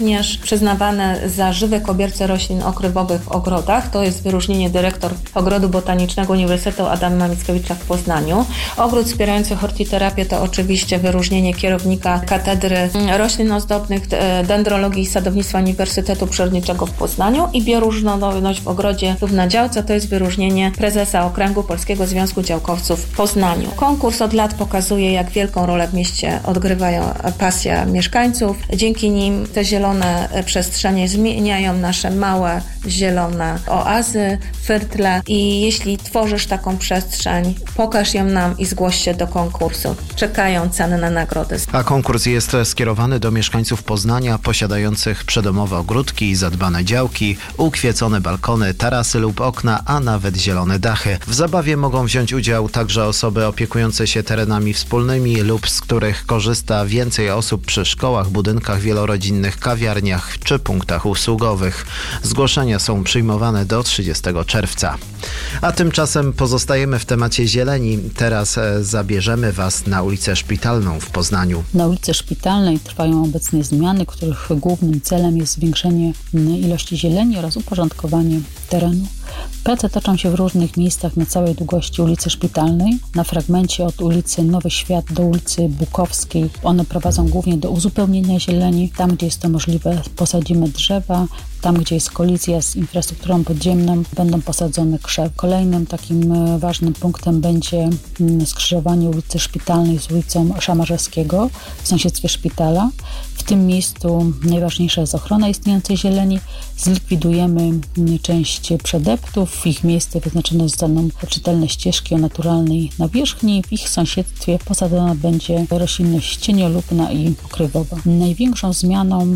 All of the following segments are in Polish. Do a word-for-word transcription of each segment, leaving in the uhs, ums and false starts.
Również przyznawane za żywe kobierce roślin okrywowych w ogrodach. To jest wyróżnienie dyrektor Ogrodu Botanicznego Uniwersytetu Adama Mickiewicza w Poznaniu. Ogród wspierający hortiterapię to oczywiście wyróżnienie kierownika Katedry Roślin Ozdobnych, Dendrologii i Sadownictwa Uniwersytetu Przyrodniczego w Poznaniu i bioróżnorodność w ogrodzie lub na działce to jest wyróżnienie prezesa Okręgu Polskiego Związku Działkowców w Poznaniu. Konkurs od lat pokazuje, jak wielką rolę w mieście odgrywają pasja mieszkańców. Dzięki nim te zielone przestrzenie zmieniają nasze małe, zielone oazy, fyrtle i jeśli tworzysz taką przestrzeń, pokaż ją nam i zgłoś się do konkursu. Czekają ceny na nagrody. A konkurs jest skierowany do mieszkańców Poznania posiadających przydomowe ogródki i zadbane działki, ukwiecone balkony, tarasy lub okna, a nawet zielone dachy. W zabawie mogą wziąć udział także osoby opiekujące się terenami wspólnymi lub z których korzysta więcej osób przy szkołach, budynkach wielorodzinnych, kawiarniach czy punktach usługowych. Zgłoszenia są przyjmowane do trzydziestego czerwca. A tymczasem pozostajemy w temacie zieleni. Teraz zabierzemy Was na ulicę Szpitalną w Poznaniu. Na ulicy Szpitalnej trwają obecnie zmiany, których głównym celem jest zwiększenie ilości zieleni oraz uporządkowanie terenu. Prace toczą się w różnych miejscach na całej długości ulicy Szpitalnej. Na fragmencie od ulicy Nowy Świat do ulicy Bukowskiej one prowadzą głównie do uzupełnienia zieleni. Tam, gdzie jest to możliwe, posadzimy drzewa. Tam, gdzie jest kolizja z infrastrukturą podziemną, będą posadzone krzewy. Kolejnym takim ważnym punktem będzie skrzyżowanie ulicy Szpitalnej z ulicą Szamarzewskiego w sąsiedztwie szpitala. W tym miejscu najważniejsza jest ochrona istniejącej zieleni. Zlikwidujemy część przedeptów. W ich miejsce wyznaczone zostaną czytelne ścieżki o naturalnej nawierzchni. W ich sąsiedztwie posadzona będzie roślinność cieniolubna i okrywowa. Największą zmianą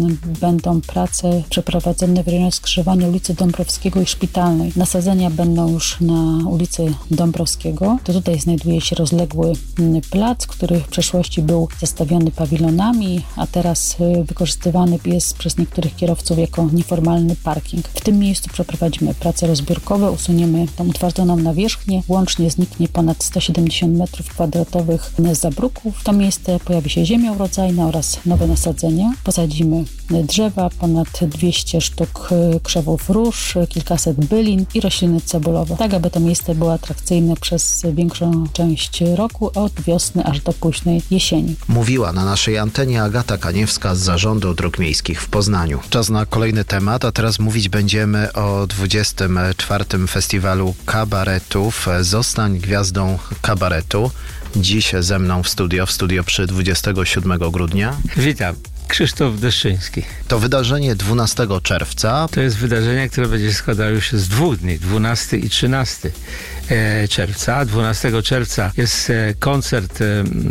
będą prace przeprowadzone w rejonie skrzyżowania ulicy Dąbrowskiego i Szpitalnej. Nasadzenia będą już na ulicy Dąbrowskiego. To tutaj znajduje się rozległy plac, który w przeszłości był zastawiony pawilonami, a teraz wykorzystywany jest przez niektórych kierowców jako nieformalny parking. W tym miejscu przeprowadzimy prace rozbiórkowe, usuniemy tą utwardzoną nawierzchnię. Łącznie zniknie ponad sto siedemdziesiąt metrów kwadratowych zabruków. W to miejsce pojawi się ziemia urodzajna oraz nowe nasadzenia. Posadzimy drzewa, ponad dwieście sztuk krzewów róż, kilkaset bylin i rośliny cebulowe. Tak, aby to miejsce było atrakcyjne przez większą część roku, od wiosny aż do późnej jesieni. Mówiła na naszej antenie Agata Kaniewska z Zarządu Dróg Miejskich w Poznaniu. Czas na kolejny temat, a teraz mówić będziemy o dwudziestym czwartym Festiwalu Kabaretów. Zostań gwiazdą kabaretu. Dziś ze mną w studio, w studio przy dwudziestego siódmego grudnia. Witam. Krzysztof Deszczyński. To wydarzenie dwunastego czerwca. To jest wydarzenie, które będzie składało się z dwóch dni, dwunastego i trzynastego czerwca. dwunastego czerwca jest koncert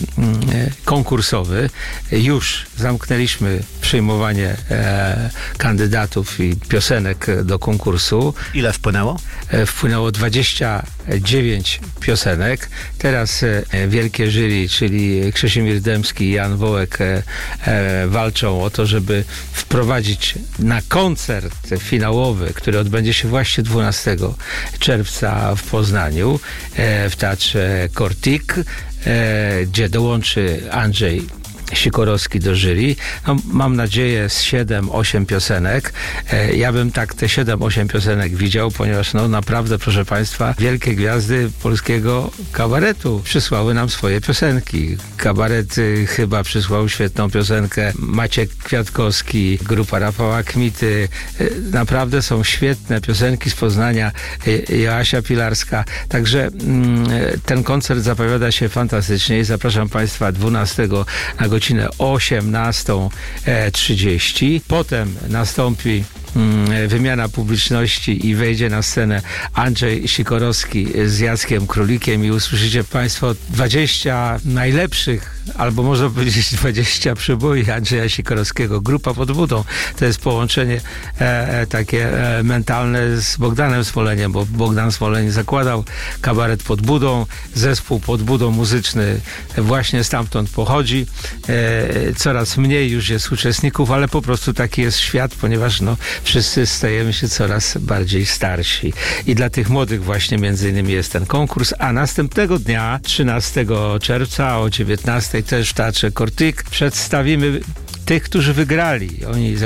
konkursowy. Już zamknęliśmy przyjmowanie kandydatów i piosenek do konkursu. Ile wpłynęło? Wpłynęło dwadzieścia dziewięć piosenek. Teraz wielkie jury, czyli Krzymir Dębski i Jan Wołek walczą o to, żeby wprowadzić na koncert finałowy, który odbędzie się właśnie dwunastego czerwca w Poznaniu, w Teatrze Kortik, gdzie dołączy Andrzej Sikorowski do jury. No, mam nadzieję z siedem osiem piosenek. E, ja bym tak te siedem osiem piosenek widział, ponieważ no naprawdę, proszę Państwa, wielkie gwiazdy polskiego kabaretu przysłały nam swoje piosenki. Kabaret y, chyba przysłał świetną piosenkę. Maciek Kwiatkowski, grupa Rafała Kmity. Y, naprawdę są świetne piosenki z Poznania. Y, Joasia Pilarska. Także y, ten koncert zapowiada się fantastycznie i zapraszam Państwa dwunastego na godzinę osiemnastą trzydzieści. Potem nastąpi wymiana publiczności i wejdzie na scenę Andrzej Sikorowski z Jackiem Królikiem i usłyszycie Państwo dwadzieścia najlepszych, albo można powiedzieć dwadzieścia przyboi Andrzeja Sikorowskiego. Grupa pod budą. To jest połączenie e, takie e, mentalne z Bogdanem Smoleniem, bo Bogdan Smoleń zakładał kabaret pod budą, zespół pod budą muzyczny właśnie stamtąd pochodzi. E, coraz mniej już jest uczestników, ale po prostu taki jest świat, ponieważ no wszyscy stajemy się coraz bardziej starsi. I dla tych młodych właśnie między innymi jest ten konkurs, a następnego dnia, trzynastego czerwca o dziewiętnastej też w Teatrze Kortik przedstawimy tych, którzy wygrali. Oni